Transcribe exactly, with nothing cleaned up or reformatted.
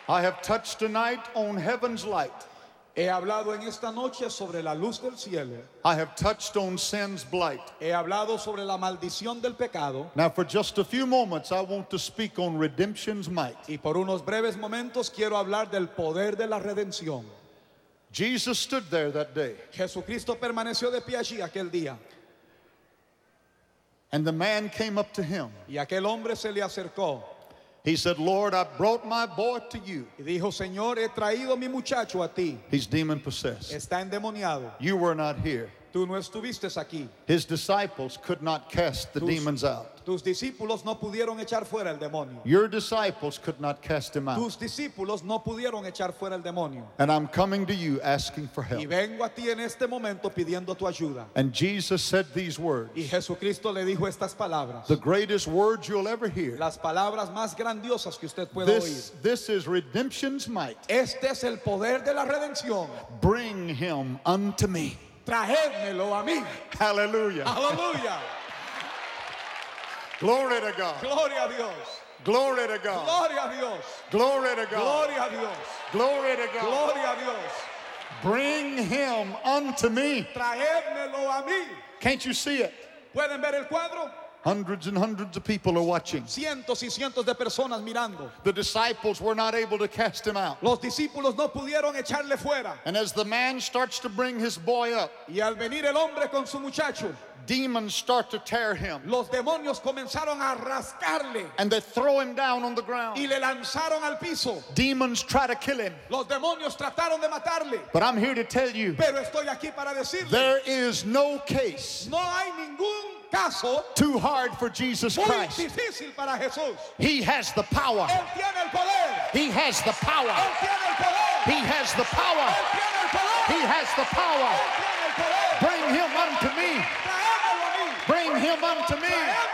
I have touched tonight on heaven's light. He hablado en esta noche sobre la luz del cielo. I have touched on sin's blight. He hablado sobre la maldición del pecado. Now for just a few moments I want to speak on redemption's might. Y por unos breves momentos quiero hablar del poder de la redención. Jesus stood there that day. Jesucristo permaneció de pie allí aquel día. And the man came up to him. Y aquel hombre se le acercó. He said, Lord, I brought my boy to you. Y dijo, Señor, he traído mi muchacho a ti. He's demon possessed. Está endemoniado. You were not here. Tú no estuviste aquí. His disciples could not cast the Tus- demons out. Tus discípulos no pudieron echar fuera el demonio. Your disciples could not cast him out. Tus discípulos no pudieron echar fuera el demonio. And I'm coming to you asking for Y help. vengo a ti en este momento pidiendo tu ayuda. And Jesus said these words. Y Jesucristo le dijo estas palabras. The greatest words you'll ever hear. Las palabras más grandiosas que usted pueda This, oír. this is redemption's might. Este es el poder de la redención. Bring him unto me. Traédmelo a mí. Hallelujah. Aleluya. Glory to God. Gloria a Dios. Glory to God. Gloria a Dios. Glory to God. Gloria a Dios. Glory to God. Gloria a Dios. Bring him unto me. Traédmelo a mí. Can't you see it? ¿Pueden ver el cuadro? Hundreds and hundreds of people are watching. Cientos y cientos de personas mirando. The disciples were not able to cast him out. Los discípulos no pudieron echarle fuera. And as the man starts to bring his boy up, Y al venir el hombre con su muchacho, demons start to tear him. los demonios comenzaron a rascarle And they throw him down on the ground. y le lanzaron al piso. Demons try to kill him. Los demonios trataron de matarle. But I'm here to tell you, Pero estoy aquí para decirle, there is no case no hay ningún caso too hard for Jesus muy Christ. difícil para Jesús. He has the power. Él tiene el poder. He has the power. Él tiene el poder. He has the power. Él tiene el poder. He has the power. Él tiene el poder. Bring him unto me. Traédmelo a mí. Bring him unto me.